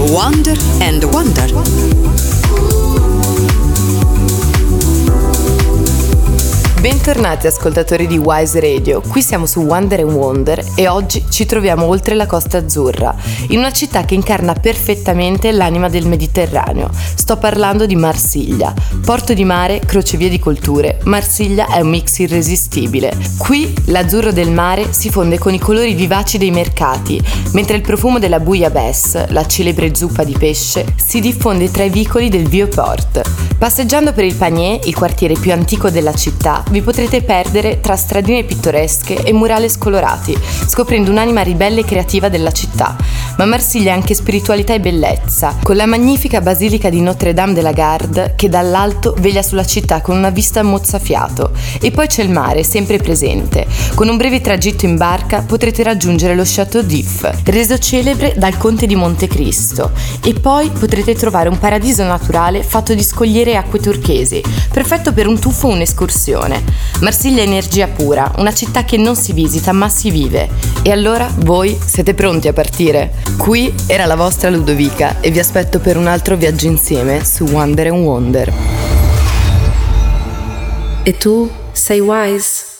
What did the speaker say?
Wonder and Wonder. Bentornati ascoltatori di Wise Radio, qui siamo su Wonder and Wonder e oggi ci troviamo oltre la Costa Azzurra, in una città che incarna perfettamente l'anima del Mediterraneo. Sto parlando di Marsiglia. Porto di mare, crocevia di culture, Marsiglia è un mix irresistibile. Qui l'azzurro del mare si fonde con i colori vivaci dei mercati, mentre il profumo della bouillabaisse, la celebre zuppa di pesce, si diffonde tra i vicoli del Vieux-Port. Passeggiando per il Panier, il quartiere più antico della città, vi potrete perdere tra stradine pittoresche e murales colorati, scoprendo un'anima ribelle e creativa della città. Ma Marsiglia è anche spiritualità e bellezza, con la magnifica basilica di Notre-Dame de la Garde che dall'alto veglia sulla città con una vista mozzafiato. E poi c'è il mare, sempre presente. Con un breve tragitto in barca potrete raggiungere lo Château d'If, reso celebre dal conte di Montecristo. E poi potrete trovare un paradiso naturale fatto di scogliere e acque turchesi, perfetto per un tuffo o un'escursione. Marsiglia è energia pura, una città che non si visita ma si vive. E allora voi siete pronti a partire? Qui era la vostra Ludovica e vi aspetto per un altro viaggio insieme su Wonder and Wonder. E tu sei Wise?